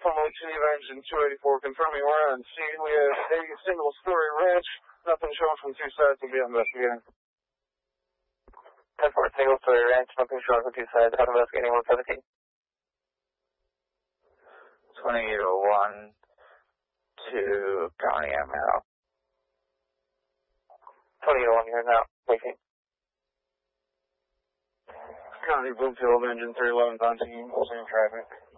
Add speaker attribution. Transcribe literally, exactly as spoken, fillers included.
Speaker 1: from Lake Geneva Engine two eighty-four, confirming we're on scene. We have a single-story ranch. Nothing shown from two sides. We'll be investigating.
Speaker 2: ten four, single-story ranch. Nothing shown from two sides. Out investigating one seventeen.
Speaker 3: twenty oh one to County M L.
Speaker 2: twenty oh one here now. Waiting.
Speaker 1: County Bloomfield, engine three eleven on team, same traffic.